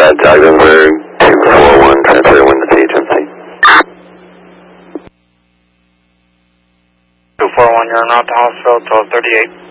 Dispatch, Ogdenburg, 241, transfer wind to agency. 241, you're not to hospital, 1238.